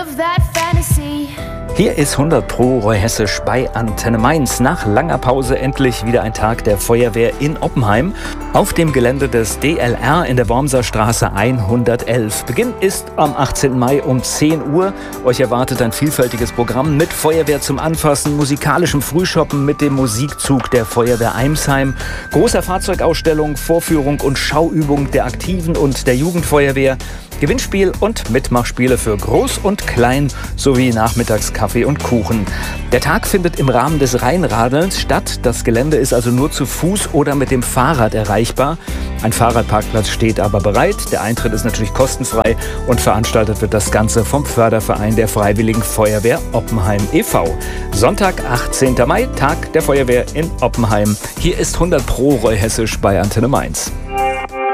Hier ist 100 Pro Roy Hessisch bei Antenne Mainz. Nach langer Pause endlich wieder ein Tag der Feuerwehr in Oppenheim auf dem Gelände des DLR in der Wormser Straße 111. Beginn ist am 18. Mai um 10 Uhr. Euch erwartet ein vielfältiges Programm mit Feuerwehr zum Anfassen, musikalischem Frühschoppen mit dem Musikzug der Feuerwehr Eimsheim, großer Fahrzeugausstellung, Vorführung und Schauübung der Aktiven und der Jugendfeuerwehr, Gewinnspiel und Mitmachspiele für Groß und Klein sowie nachmittags Kaffee und Kuchen. Der Tag findet im Rahmen des Rheinradelns statt. Das Gelände ist also nur zu Fuß oder mit dem Fahrrad erreichbar. Ein Fahrradparkplatz steht aber bereit. Der Eintritt ist natürlich kostenfrei und veranstaltet wird das Ganze vom Förderverein der Freiwilligen Feuerwehr Oppenheim e.V. Sonntag, 18. Mai, Tag der Feuerwehr in Oppenheim. Hier ist 100 Pro Roy Hessisch bei Antenne Mainz.